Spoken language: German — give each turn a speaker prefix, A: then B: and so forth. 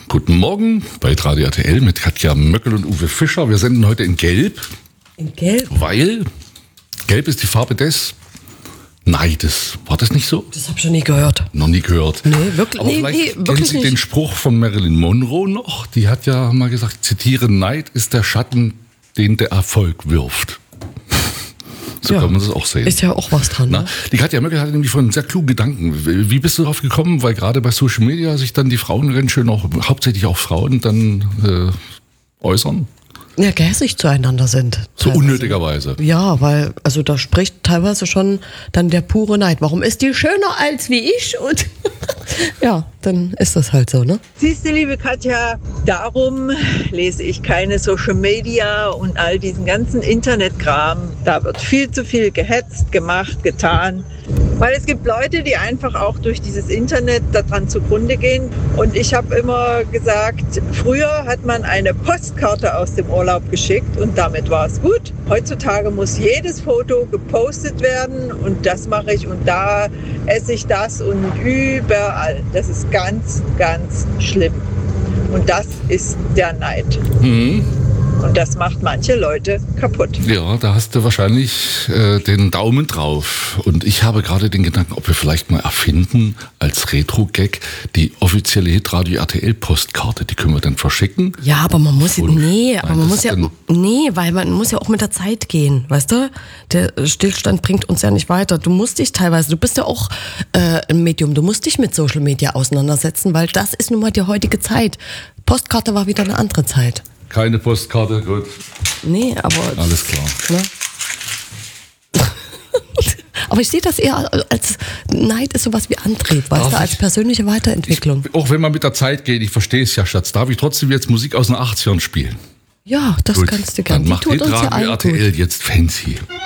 A: Guten Morgen bei Radio RTL mit Katja Möckel und Uwe Fischer. Wir senden heute in Gelb.
B: In Gelb?
A: Weil Gelb ist die Farbe des Neides. War das nicht so?
B: Das habe ich schon nie gehört.
A: Noch nie gehört.
B: Nee, wirklich,
A: Aber vielleicht kennen Sie den Spruch von Marilyn Monroe noch? Die hat ja mal gesagt, zitiere, Neid ist der Schatten, den der Erfolg wirft. So kann man das auch sehen.
B: Ist ja auch was dran. Ne?
A: Die Katja Möckel hatte nämlich von einem sehr klugen Gedanken. Wie bist du darauf gekommen? Weil gerade bei Social Media sich dann die Frauen ganz schön auch, hauptsächlich auch Frauen, dann äußern.
B: Ja, gehässig zueinander sind.
A: So unnötigerweise.
B: Ja, weil, also da spricht teilweise schon dann der pure Neid. Warum ist die schöner als wie ich? Und ja, dann ist das halt so, ne?
C: Siehst du, liebe Katja, darum lese ich keine Social Media und all diesen ganzen Internetkram. Da wird viel zu viel gehetzt, gemacht, getan. Weil es gibt Leute, die einfach auch durch dieses Internet daran zugrunde gehen. Und ich habe immer gesagt, früher hat man eine Postkarte aus dem Urlaub geschickt und damit war es gut. Heutzutage muss jedes Foto gepostet werden und das mache ich und da esse ich das und überall. Das ist ganz, ganz schlimm. Und das ist der Neid. Mhm. Und das macht manche Leute kaputt. Ja,
A: da hast du wahrscheinlich den Daumen drauf. Und ich habe gerade den Gedanken, ob wir vielleicht mal erfinden als Retro-Gag die offizielle Hitradio RTL-Postkarte. Die können wir dann verschicken.
B: Ja, aber man muss weil man muss ja auch mit der Zeit gehen, weißt du? Der Stillstand bringt uns ja nicht weiter. Du musst dich teilweise, du bist ja auch ein Medium, du musst dich mit Social Media auseinandersetzen, weil das ist nun mal die heutige Zeit. Postkarte war wieder eine andere Zeit.
A: Keine Postkarte, gut.
B: Nee, aber...
A: Alles klar.
B: Ne? Aber ich sehe das eher als Neid ist sowas wie Antrieb, weißt du, als persönliche Weiterentwicklung.
A: Auch wenn man mit der Zeit geht, ich verstehe es ja, Schatz. Darf ich trotzdem jetzt Musik aus den 80ern spielen?
B: Ja, das kannst du gerne.
A: Dann macht Hitradio RTL jetzt fancy.